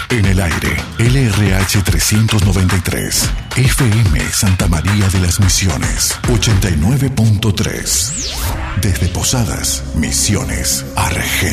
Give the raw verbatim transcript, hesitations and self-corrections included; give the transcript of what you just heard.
En el aire, L R H trescientos noventa y tres, F M Santa María de las Misiones, ochenta y nueve punto tres. Desde Posadas, Misiones, Argel.